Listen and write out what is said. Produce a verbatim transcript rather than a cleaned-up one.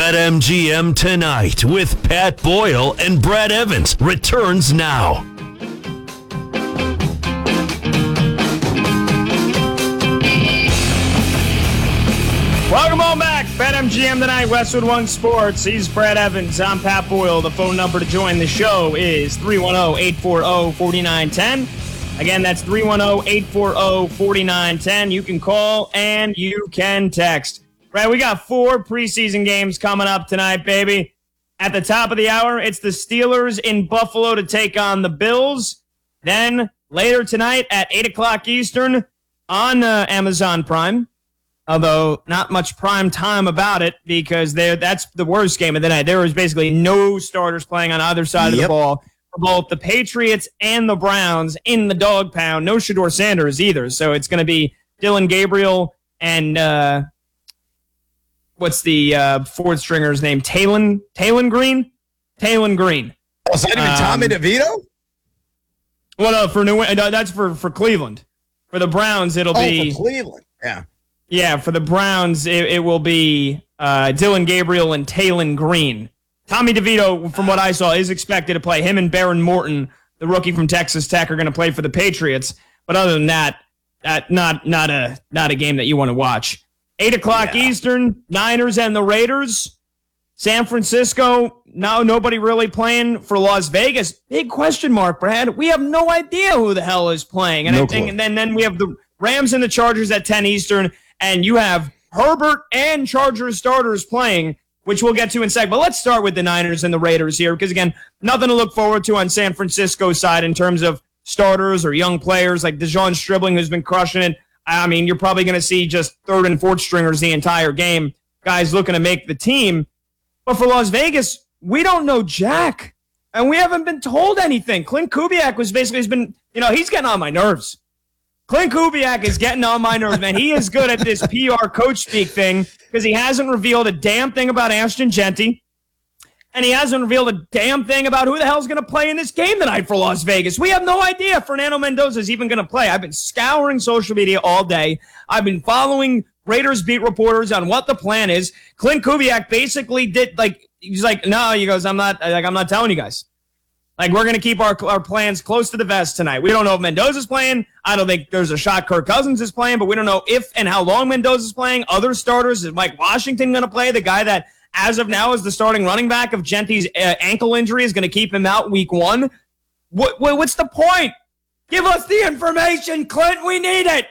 BetMGM Tonight with Pat Boyle and Brad Evans returns now. Welcome on back. BetMGM Tonight, Westwood One Sports. He's Brad Evans. I'm Pat Boyle. The phone number to join the show is three one zero, eight four zero, four nine one zero. Again, that's three one zero, eight four zero, four nine one zero. You can call and you can text. Brad, we got four preseason games coming up tonight, baby. At the top of the hour, it's the Steelers in Buffalo to take on the Bills. Then later tonight at eight o'clock Eastern on uh, Amazon Prime. Although not much prime time about it because that's the worst game of the night. There was basically no starters playing on either side yep. of the ball for both the Patriots and the Browns in the dog pound. No Shedeur Sanders either. So it's going to be Dillon Gabriel and uh, what's the uh, fourth stringer's name? Talon Talon Green? Talon Green. Oh, is that even um, Tommy DeVito? Well, no, for New no, that's for, for Cleveland. For the Browns, it'll oh, be for Cleveland. Yeah. Yeah, for the Browns, it, it will be uh, Dillon Gabriel and Talon Green. Tommy DeVito, from what I saw, is expected to play. Him and Baron Morton, the rookie from Texas Tech, are going to play for the Patriots. But other than that, that not not a not a game that you want to watch. Eight o'clock yeah. Eastern, Niners and the Raiders. San Francisco, no nobody really playing for Las Vegas. Big question mark, Brad. We have no idea who the hell is playing. And no I think, clue. and then then we have the Rams and the Chargers at ten Eastern. And you have Herbert and Chargers starters playing, which we'll get to in a sec. But let's start with the Niners and the Raiders here, because, again, nothing to look forward to on San Francisco's side in terms of starters or young players like DeJon Stribling, who's been crushing it. I mean, you're probably going to see just third and fourth stringers the entire game, guys looking to make the team. But for Las Vegas, we don't know jack, and we haven't been told anything. Clint Kubiak was basically has been, you know, he's getting on my nerves. Clint Kubiak is getting on my nerves, man. He is good at this P R coach speak thing because he hasn't revealed a damn thing about Ashton Jeanty, and he hasn't revealed a damn thing about who the hell's going to play in this game tonight for Las Vegas. We have no idea if Fernando Mendoza is even going to play. I've been scouring social media all day. I've been following Raiders beat reporters on what the plan is. Clint Kubiak basically did, like, he's like, no, he goes, I'm not, like, I'm not telling you guys. Like, we're going to keep our our plans close to the vest tonight. We don't know if Mendoza's playing. I don't think there's a shot Kirk Cousins is playing, but we don't know if and how long Mendoza's playing. Other starters, is Mike Washington going to play? The guy that, as of now, is the starting running back of Genty's uh, ankle injury is going to keep him out week one. What, what What's the point? Give us the information, Clint. We need it.